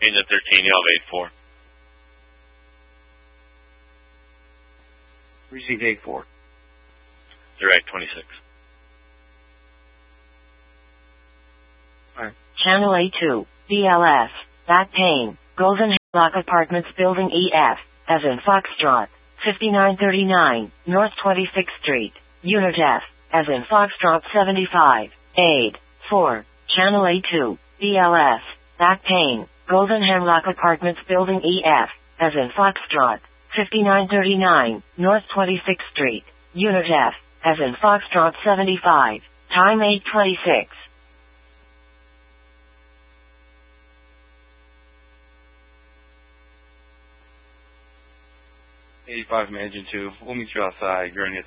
Change at 13, you'll have 8-4. Receive 8-4. Direct 26. Alright. Channel A2, BLS, back pain, Golden Hemlock Apartments Building EF, as in Foxtrot, 5939, North 26th Street, Unit F, as in Foxtrot 75, 8-4. Channel A2, BLS, back pain, Golden Hemlock Apartments Building EF, as in Foxtrot, 5939, North 26th Street, Unit F, as in Foxtrot 75, time 8:26. '85 from Engine 2. We'll meet you outside. You're in